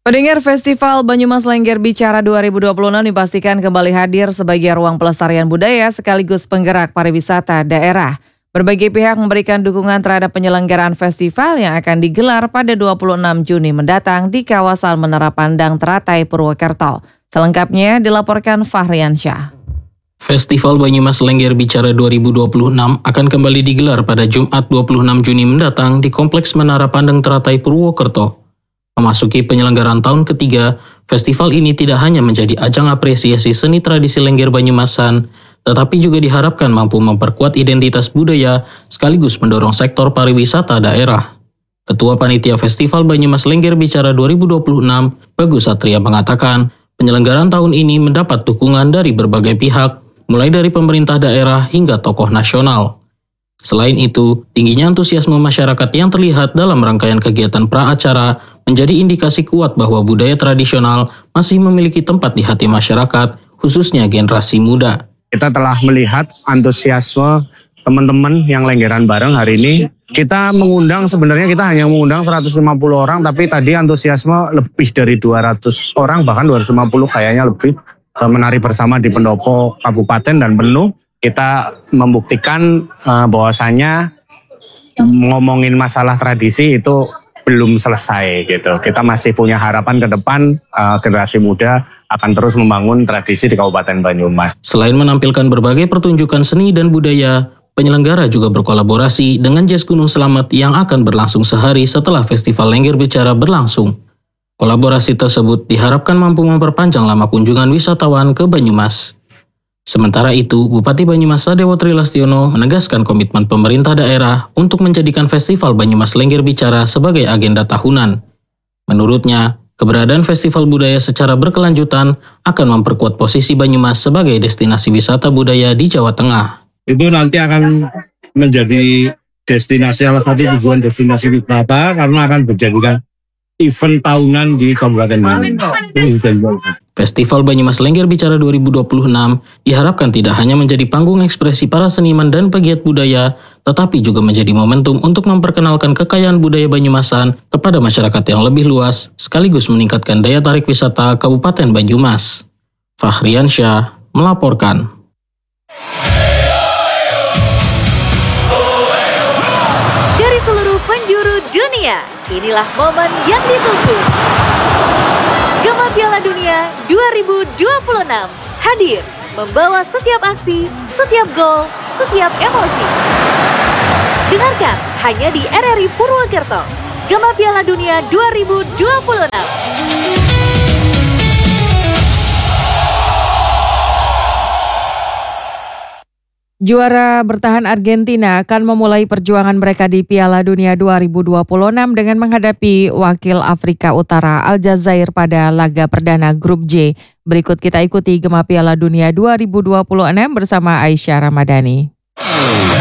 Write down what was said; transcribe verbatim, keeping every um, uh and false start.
Pendengar Festival Banyumas Lengger Bicara dua ribu dua puluh enam dipastikan kembali hadir sebagai ruang pelestarian budaya sekaligus penggerak pariwisata daerah. Berbagai pihak memberikan dukungan terhadap penyelenggaraan festival yang akan digelar pada dua puluh enam Juni mendatang di kawasan Menara Pandang Teratai, Purwokerto. Selengkapnya dilaporkan Fahriansyah. Festival Banyumas Lengger Bicara dua ribu dua puluh enam akan kembali digelar pada Jumat dua puluh enam Juni mendatang di Kompleks Menara Pandang Teratai, Purwokerto. Memasuki penyelenggaraan tahun ketiga, festival ini tidak hanya menjadi ajang apresiasi seni tradisi Lengger Banyumasan, tetapi juga diharapkan mampu memperkuat identitas budaya sekaligus mendorong sektor pariwisata daerah. Ketua Panitia Festival Banyumas Lengger Bicara dua ribu dua puluh enam, Bagus Satria mengatakan, penyelenggaraan tahun ini mendapat dukungan dari berbagai pihak, mulai dari pemerintah daerah hingga tokoh nasional. Selain itu, tingginya antusiasme masyarakat yang terlihat dalam rangkaian kegiatan pra-acara menjadi indikasi kuat bahwa budaya tradisional masih memiliki tempat di hati masyarakat, khususnya generasi muda. Kita telah melihat antusiasme teman-teman yang lenggeran bareng hari ini. Kita mengundang, sebenarnya kita hanya mengundang seratus lima puluh orang, tapi tadi antusiasme lebih dari dua ratus orang, bahkan dua ratus lima puluh kayaknya lebih, menari bersama di pendopo kabupaten dan penuh. Kita membuktikan uh, bahwasannya ngomongin masalah tradisi itu belum selesai gitu. Kita masih punya harapan ke depan, uh, generasi muda akan terus membangun tradisi di Kabupaten Banyumas. Selain menampilkan berbagai pertunjukan seni dan budaya, penyelenggara juga berkolaborasi dengan Jazz Gunung Selamet yang akan berlangsung sehari setelah Festival Lengger Bicara berlangsung. Kolaborasi tersebut diharapkan mampu memperpanjang lama kunjungan wisatawan ke Banyumas. Sementara itu, Bupati Banyumas Sadewo Trilastiono menegaskan komitmen pemerintah daerah untuk menjadikan Festival Banyumas Lengger Bicara sebagai agenda tahunan. Menurutnya, keberadaan festival budaya secara berkelanjutan akan memperkuat posisi Banyumas sebagai destinasi wisata budaya di Jawa Tengah. Itu nanti akan menjadi destinasi, salah satu tujuan destinasi wisata karena akan menjadikan event tahunan di Kabupaten Banyumas. Festival Banyumas Lengger Bicara dua ribu dua puluh enam diharapkan tidak hanya menjadi panggung ekspresi para seniman dan pegiat budaya, tetapi juga menjadi momentum untuk memperkenalkan kekayaan budaya Banyumasan kepada masyarakat yang lebih luas, sekaligus meningkatkan daya tarik wisata Kabupaten Banyumas. Fahriansyah melaporkan. Dari seluruh penjuru dunia, inilah momen yang ditunggu. Gema Piala Dunia dua ribu dua puluh enam hadir membawa setiap aksi, setiap gol, setiap emosi. Dengarkan hanya di R R I Purwokerto. Gema Piala Dunia dua ribu dua puluh enam. Juara bertahan Argentina akan memulai perjuangan mereka di Piala Dunia dua ribu dua puluh enam dengan menghadapi wakil Afrika Utara Aljazair pada laga perdana Grup J. Berikut kita ikuti Gema Piala Dunia dua ribu dua puluh enam bersama Aisyah Ramadhani.